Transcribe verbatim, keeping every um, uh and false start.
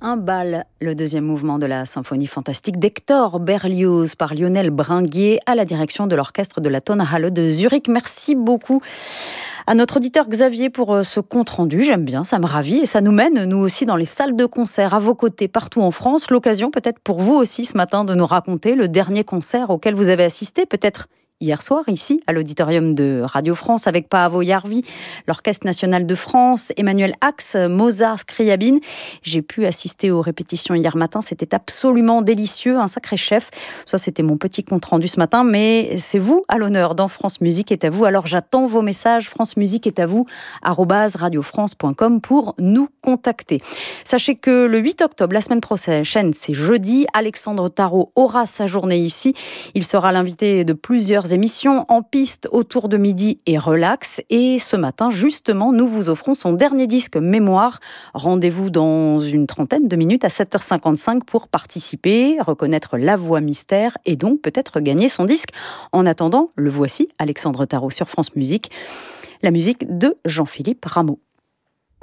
Un bal, le deuxième mouvement de la symphonie fantastique d'Hector Berlioz par Lionel Bringuier à la direction de l'orchestre de la Tonhalle de Zurich. Merci beaucoup à notre auditeur Xavier pour ce compte-rendu. J'aime bien, ça me ravit et ça nous mène, nous aussi, dans les salles de concert à vos côtés partout en France. L'occasion peut-être pour vous aussi ce matin de nous raconter le dernier concert auquel vous avez assisté, peut-être hier soir, ici, à l'auditorium de Radio France, avec Paavo Järvi, l'Orchestre national de France, Emmanuel Ax, Mozart, Scriabine. J'ai pu assister aux répétitions hier matin. C'était absolument délicieux, un sacré chef. Ça, c'était mon petit compte-rendu ce matin, mais c'est vous à l'honneur dans France Musique est à vous. Alors, j'attends vos messages. France Musique est à vous, arobase radiofrance point com pour nous contacter. Sachez que le huit octobre, la semaine prochaine, c'est jeudi, Alexandre Tarot aura sa journée ici. Il sera l'invité de plusieurs émissions en piste autour de midi et relax. Et ce matin, justement, nous vous offrons son dernier disque Mémoire. Rendez-vous dans une trentaine de minutes à sept heures cinquante-cinq pour participer, reconnaître la voix mystère et donc peut-être gagner son disque. En attendant, le voici, Alexandre Tarot sur France Musique, la musique de Jean-Philippe Rameau.